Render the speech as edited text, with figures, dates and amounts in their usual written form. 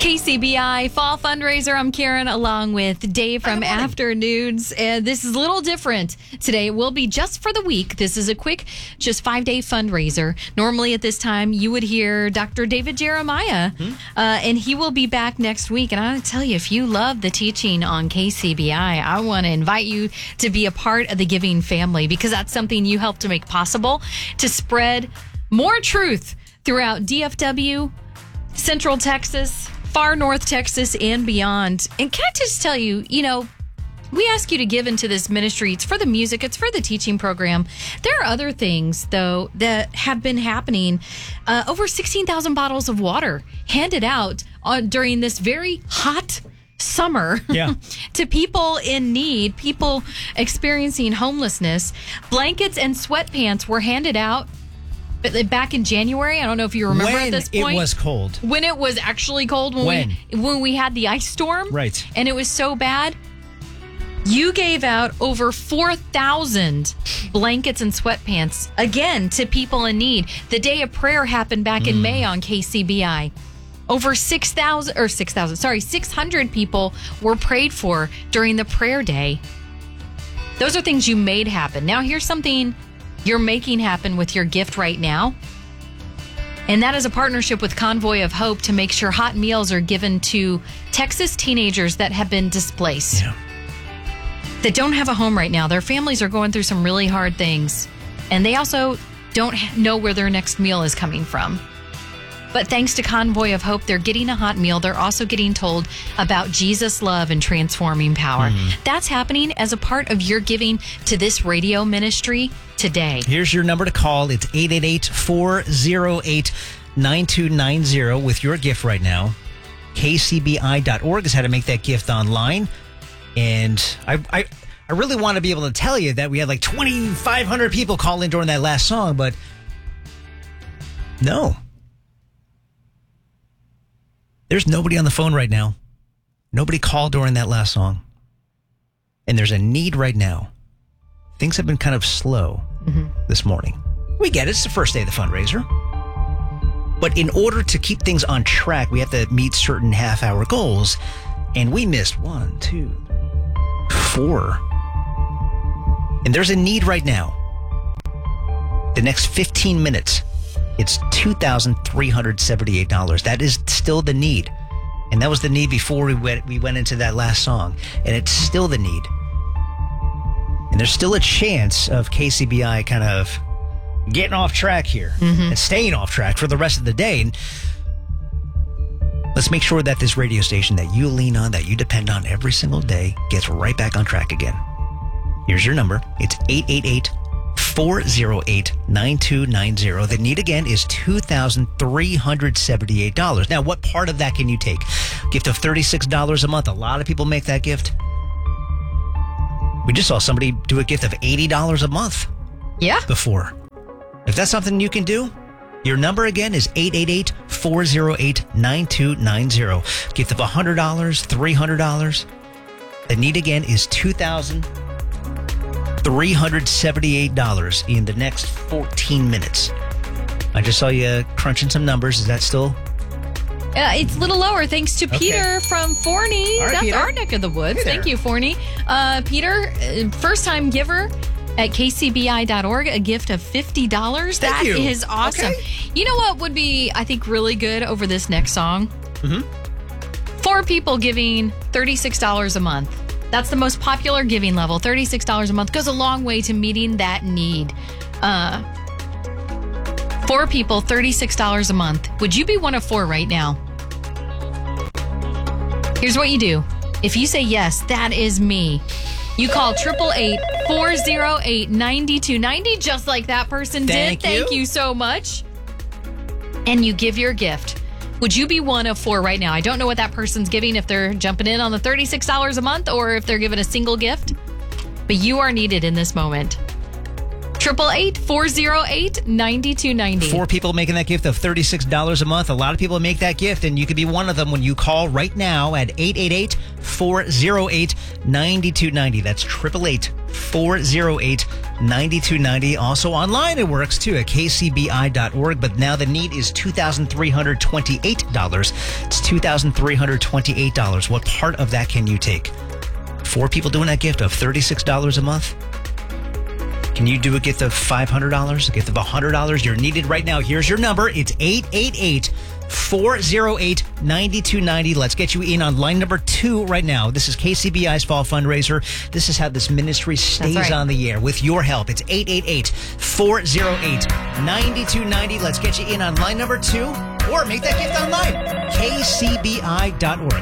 KCBI Fall Fundraiser. I'm Karen along with Dave from Afternoons. This is a little different today. It will be just for the week. This is a quick, just 5-day fundraiser. Normally at this time, you would hear Dr. David Jeremiah, and he will be back next week. And I want to tell you, if you love the teaching on KCBI, I want to invite you to be a part of the giving family, because that's something you help to make possible, to spread more truth throughout DFW, Central Texas, far North Texas, and beyond. And can I just tell you, we ask you to give into this ministry. It's for the music. It's for the teaching program. There are other things, though, that have been happening. Over 16,000 bottles of water handed out during this very hot summer to people in need, people experiencing homelessness. Blankets and sweatpants were handed out back in January. I don't know if you remember at this point. When it was cold. When it was actually cold. When we had the ice storm. Right. And it was so bad. You gave out over 4,000 blankets and sweatpants, again, to people in need. The day of prayer happened back in May on KCBI. Over 600 people were prayed for during the prayer day. Those are things you made happen. Now here's something you're making happen with your gift right now. And that is a partnership with Convoy of Hope to make sure hot meals are given to Texas teenagers that have been displaced, that don't have a home right now. Their families are going through some really hard things, and they also don't know where their next meal is coming from. But thanks to Convoy of Hope, they're getting a hot meal. They're also getting told about Jesus' love and transforming power. That's happening as a part of your giving to this radio ministry today. Here's your number to call. It's 888-408-9290 with your gift right now. KCBI.org is how to make that gift online. And I really want to be able to tell you that we had like 2,500 people call in during that last song, but no. There's nobody on the phone right now. Nobody called during that last song. And there's a need right now. Things have been kind of slow this morning. We get it. It's the first day of the fundraiser. But in order to keep things on track, we have to meet certain half-hour goals. And we missed 1, 2, 4. And there's a need right now. The next 15 minutes. It's $2,378. That is still the need. And that was the need before we went into that last song. And it's still the need. And there's still a chance of KCBI kind of getting off track here and staying off track for the rest of the day. And let's make sure that this radio station that you lean on, that you depend on every single day, gets right back on track again. Here's your number. It's 888-408-9290. The need again is $2,378. Now, what part of that can you take? Gift of $36 a month. A lot of people make that gift. We just saw somebody do a gift of $80 a month. Before. If that's something you can do, your number again is 888-408-9290. Gift of $100, $300. The need again is $2,378 in the next 14 minutes. I just saw you crunching some numbers. Is that still? It's a little lower, thanks to Peter from Forney. Right, That's Peter. our neck of the woods. Hey Thank you, Forney. Peter, first-time giver at kcbi.org, a gift of $50. Thank you. That is awesome. Okay. You know what would be, I think, really good over this next song? 4 people giving $36 a month. That's the most popular giving level. $36 a month goes a long way to meeting that need. 4 people, $36 a month. Would you be one of 4 right now? Here's what you do. If you say yes, that is me. You call 888-408-9290, just like that person did. Thank you so much. And you give your gift. Would you be one of 4 right now? I don't know what that person's giving, if they're jumping in on the $36 a month or if they're giving a single gift. But you are needed in this moment. 888-408-9290. 4 people making that gift of $36 a month. A lot of people make that gift, and you could be one of them when you call right now at 888-408-9290. That's 888-408-9290. Also online it works too at kcbi.org, but now the need is $2,328. It's $2,328. What part of that can you take? 4 people doing that gift of $36 a month? Can you do a gift of $500, a gift of $100? You're needed right now. Here's your number. It's 888-408-9290. Let's get you in on line number 2 right now. This is KCBI's Fall Fundraiser. This is how this ministry stays on the air with your help. It's 888-408-9290. Let's get you in on line number 2 or make that gift online. KCBI.org.